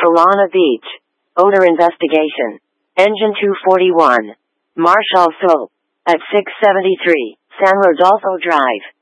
Solana Beach. Odor investigation. Engine 241. Marshall Soap. At 673 San Rodolfo Drive.